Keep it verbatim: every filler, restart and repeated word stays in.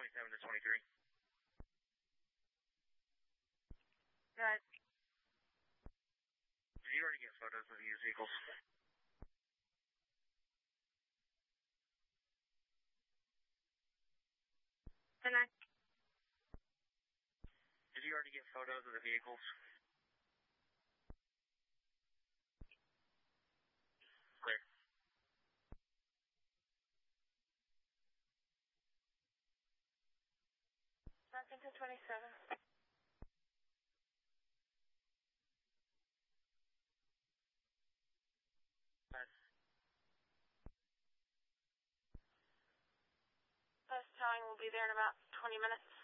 twenty-seven to twenty-three. Right. Did you already get photos of the used vehicles? Connect. Did you already get photos of the vehicles? Clear. Second to twenty-seven. Bus. Bus towing will be there in about twenty minutes.